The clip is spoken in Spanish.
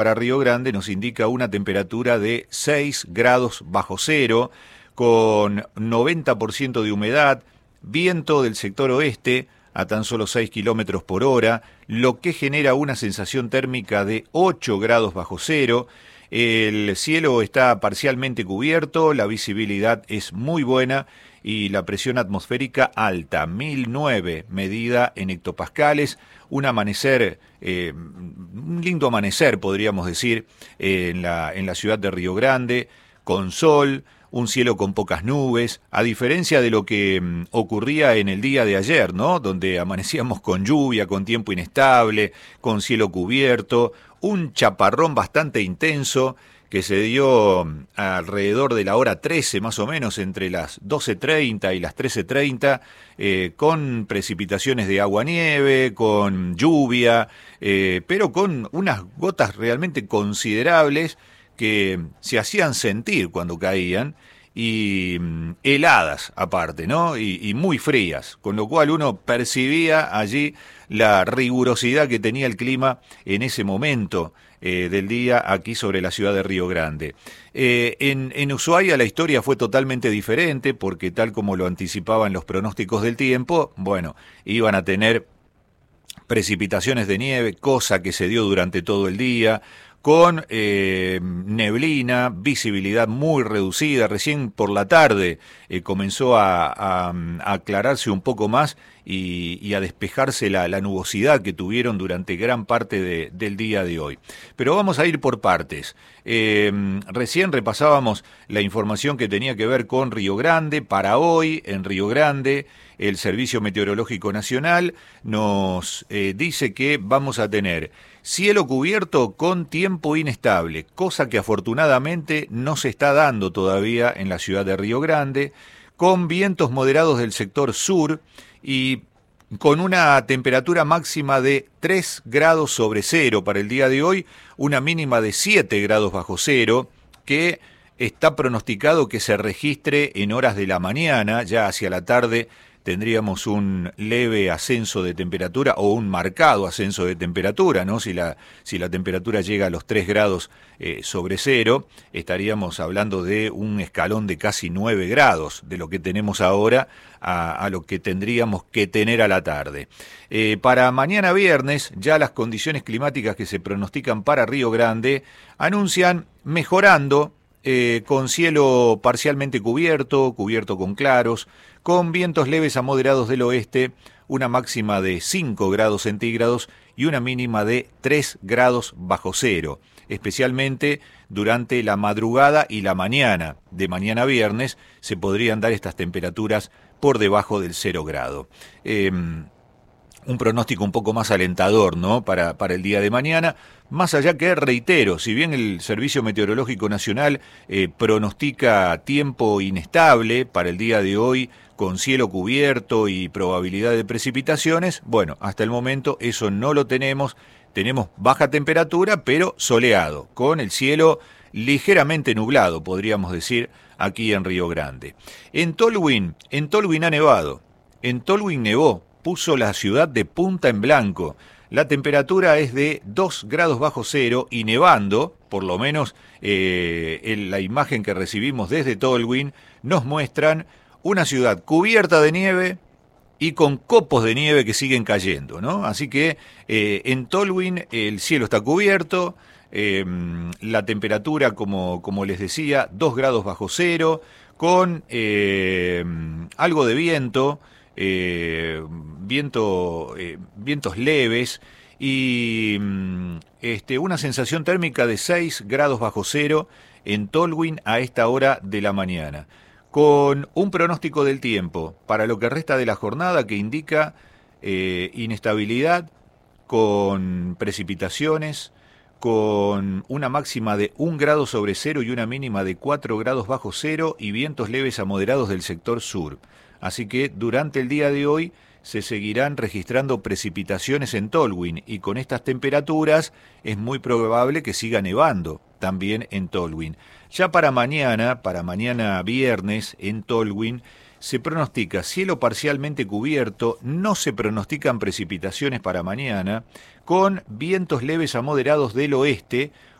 para Río Grande nos indica una temperatura de 6 grados bajo cero, con 90% de humedad, viento del sector oeste a tan solo 6 kilómetros por hora, lo que genera una sensación térmica de 8 grados bajo cero. El cielo está parcialmente cubierto, la visibilidad es muy buena y la presión atmosférica alta, 1009 medida en hectopascales. Un amanecer, un lindo amanecer podríamos decir, en la ciudad de Río Grande, con sol, un cielo con pocas nubes, a diferencia de lo que ocurría en el día de ayer, ¿no? Donde amanecíamos con lluvia, con tiempo inestable, con cielo cubierto, un chaparrón bastante intenso que se dio alrededor de la hora 13 más o menos, entre las 12:30 y las 13:30, con precipitaciones de agua-nieve, con lluvia, pero con unas gotas realmente considerables que se hacían sentir cuando caían, y heladas aparte, ¿no? Y muy frías, con lo cual uno percibía allí la rigurosidad que tenía el clima en ese momento del día aquí sobre la ciudad de Río Grande. En Ushuaia la historia fue totalmente diferente, porque tal como lo anticipaban los pronósticos del tiempo, bueno, iban a tener precipitaciones de nieve, cosa que se dio durante todo el día, con neblina, visibilidad muy reducida. Recién por la tarde comenzó a aclararse un poco más y a despejarse la nubosidad que tuvieron durante gran parte del día de hoy. Pero vamos a ir por partes. Recién repasábamos la información que tenía que ver con Río Grande. Para hoy, en Río Grande, el Servicio Meteorológico Nacional nos dice que vamos a tener cielo cubierto con tiempo inestable, cosa que afortunadamente no se está dando todavía en la ciudad de Río Grande, con vientos moderados del sector sur y con una temperatura máxima de 3 grados sobre cero para el día de hoy, una mínima de 7 grados bajo cero, que está pronosticado que se registre en horas de la mañana. Ya hacia la tarde tendríamos un leve ascenso de temperatura, o un marcado ascenso de temperatura, ¿no? Si la temperatura llega a los 3 grados sobre cero, estaríamos hablando de un escalón de casi 9 grados, de lo que tenemos ahora a lo que tendríamos que tener a la tarde. Para mañana viernes, ya las condiciones climáticas que se pronostican para Río Grande anuncian mejorando, con cielo parcialmente cubierto con claros, con vientos leves a moderados del oeste, una máxima de 5 grados centígrados y una mínima de 3 grados bajo cero, especialmente durante la madrugada y la mañana de mañana viernes se podrían dar estas temperaturas por debajo del 0 grado. Un pronóstico un poco más alentador, ¿no? Para el día de mañana, más allá que, reitero, si bien el Servicio Meteorológico Nacional pronostica tiempo inestable para el día de hoy, con cielo cubierto y probabilidad de precipitaciones, bueno, hasta el momento eso no lo tenemos. Tenemos baja temperatura, pero soleado, con el cielo ligeramente nublado, podríamos decir, aquí en Río Grande. En Tolwyn ha nevado, en Tolwyn nevó, puso la ciudad de punta en blanco. La temperatura es de 2 grados bajo cero y nevando, por lo menos en la imagen que recibimos desde Tolwyn, nos muestran una ciudad cubierta de nieve y con copos de nieve que siguen cayendo, ¿no? Así que en Tolwyn el cielo está cubierto, la temperatura, como les decía, 2 grados bajo cero, con algo de viento, vientos leves y una sensación térmica de 6 grados bajo cero en Tolwyn a esta hora de la mañana, con un pronóstico del tiempo para lo que resta de la jornada que indica inestabilidad, con precipitaciones, con una máxima de 1 grado sobre cero y una mínima de 4 grados bajo cero y vientos leves a moderados del sector sur. Así que durante el día de hoy se seguirán registrando precipitaciones en Tolwyn, y con estas temperaturas es muy probable que siga nevando también en Tolwyn. Ya para mañana viernes, en Tolwyn se pronostica cielo parcialmente cubierto, no se pronostican precipitaciones para mañana, con vientos leves a moderados del oeste,